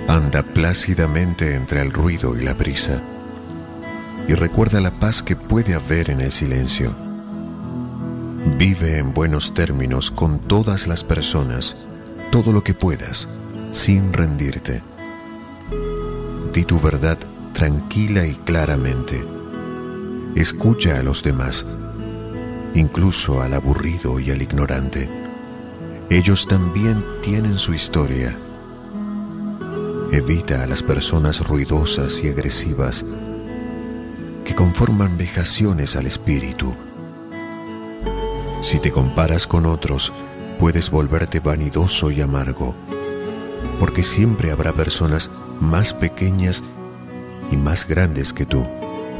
Anda plácidamente entre el ruido y la prisa, y recuerda la paz que puede haber en el silencio. Vive en buenos términos con todas las personas, todo lo que puedas, sin rendirte. Di tu verdad tranquila y claramente. Escucha a los demás, incluso al aburrido y al ignorante. Ellos también tienen su historia. Evita a las personas ruidosas y agresivas que conforman vejaciones al espíritu. Si te comparas con otros, puedes volverte vanidoso y amargo, porque siempre habrá personas más pequeñas y más grandes que tú.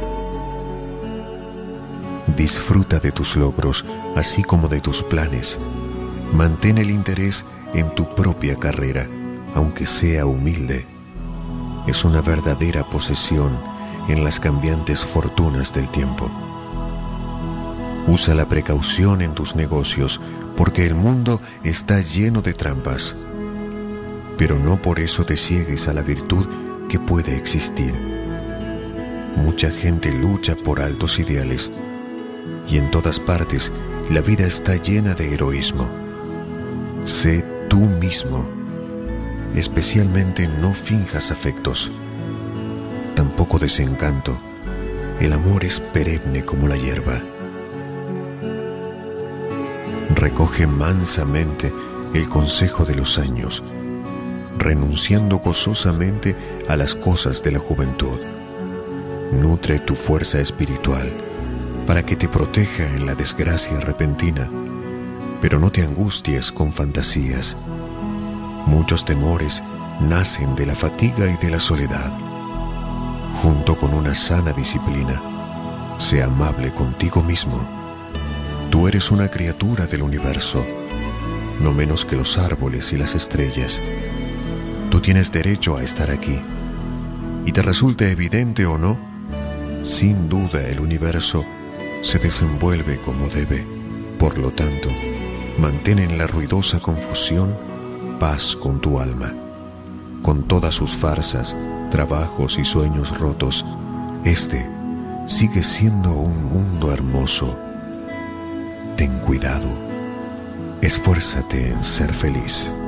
Disfruta de tus logros, así como de tus planes. Mantén el interés en tu propia carrera, aunque sea humilde. Es una verdadera posesión en las cambiantes fortunas del tiempo. Usa la precaución en tus negocios, porque el mundo está lleno de trampas. Pero no por eso te ciegues a la virtud que puede existir. Mucha gente lucha por altos ideales, y en todas partes la vida está llena de heroísmo. Sé tú mismo. Especialmente no finjas afectos, tampoco desencanto. El amor es perenne como la hierba. Recoge mansamente el consejo de los años, renunciando gozosamente a las cosas de la juventud. Nutre tu fuerza espiritual para que te proteja en la desgracia repentina, pero no te angusties con fantasías. Muchos temores nacen de la fatiga y de la soledad. Junto con una sana disciplina, sé amable contigo mismo. Tú eres una criatura del universo, no menos que los árboles y las estrellas. Tú tienes derecho a estar aquí. Y te resulte evidente o no, sin duda el universo se desenvuelve como debe. Por lo tanto, mantén en la ruidosa confusión paz con tu alma. Con todas sus farsas, trabajos y sueños rotos, este sigue siendo un mundo hermoso. Ten cuidado. Esfuérzate en ser feliz.